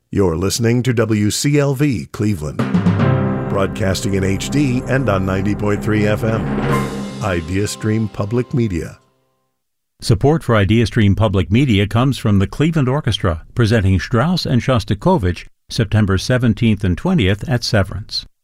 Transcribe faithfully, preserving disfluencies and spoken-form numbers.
You're listening to W C L V Cleveland, broadcasting in H D and on ninety point three F M. IdeaStream Public Media. Support for IdeaStream Public Media comes from the Cleveland Orchestra, presenting Strauss and Shostakovich September seventeenth and twentieth at Severance.